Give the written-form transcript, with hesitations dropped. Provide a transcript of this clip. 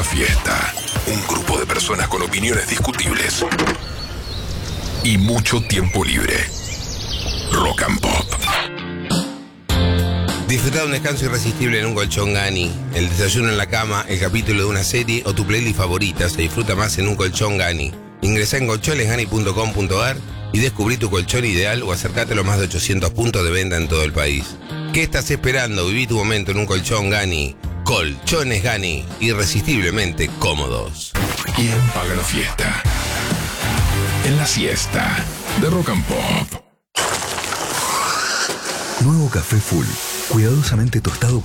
la fiesta. Un grupo de personas con opiniones discutibles y mucho tiempo libre. Rock and Pop. Disfrutar un descanso irresistible en un colchón Gani, el desayuno en la cama, el capítulo de una serie o tu playlist favorita se disfruta más en un colchón Gani. Ingresá en colchonesgani.com.ar y descubrí tu colchón ideal o acércate a los más de 800 puntos de venta en todo el país. ¿Qué estás esperando? Viví tu momento en un colchón Gani. Colchones Gani, irresistiblemente cómodos. ¿Quién paga la fiesta? En la siesta de Rock and Pop. Nuevo café Full, cuidadosamente tostado